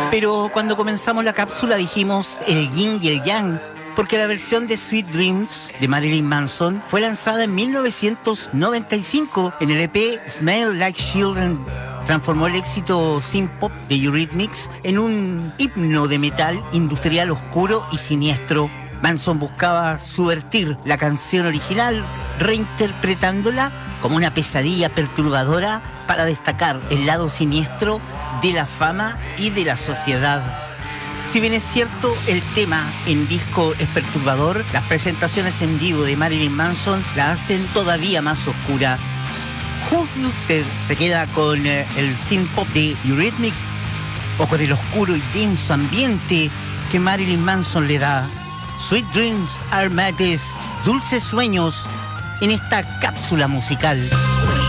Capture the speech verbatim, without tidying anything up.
Pero cuando comenzamos la cápsula dijimos el yin y el yang, porque la versión de Sweet Dreams de Marilyn Manson fue lanzada en mil novecientos noventa y cinco en el E P Smell Like Children. Transformó el éxito synth pop de Eurythmics en un himno de metal industrial oscuro y siniestro. Manson buscaba subvertir la canción original, reinterpretándola como una pesadilla perturbadora para destacar el lado siniestro de la fama y de la sociedad. Si bien es cierto, el tema en disco es perturbador, las presentaciones en vivo de Marilyn Manson la hacen todavía más oscura. ¿Juzgue usted? ¿Se queda con eh, el synth pop de Eurythmics o con el oscuro y denso ambiente que Marilyn Manson le da? Sweet Dreams are Madness, dulces sueños en esta cápsula musical.